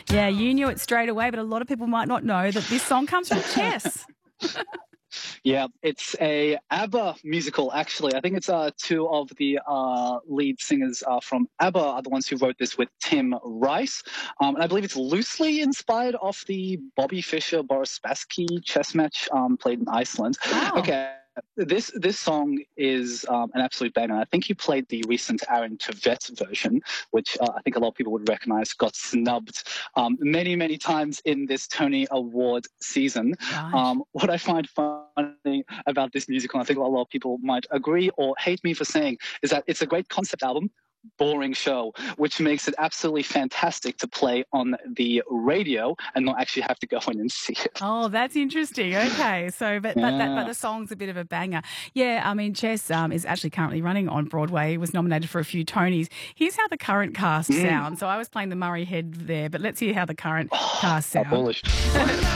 Yeah, you knew it straight away, but a lot of people might not know that this song comes from Chess. Yeah, it's a ABBA musical, actually. I think it's two of the lead singers from ABBA are the ones who wrote this with Tim Rice. And I believe it's loosely inspired off the Bobby Fischer Boris Spassky chess match played in Iceland. Oh. Okay. This song is an absolute banger. I think you played the recent Aaron Tveit version, which I think a lot of people would recognize, got snubbed many, many times in this Tony Award season. Right. What I find funny about this musical, and I think a lot of people might agree or hate me for saying, is that it's a great concept album, boring show, which makes it absolutely fantastic to play on the radio and not actually have to go in and see it. Oh, that's interesting. Okay, so but the song's a bit of a banger. Yeah, I mean, Chess is actually currently running on Broadway. He was nominated for a few Tonys. Here's how the current cast sounds. So I was playing the Murray Head there, but let's hear how the current cast sound. Abolished.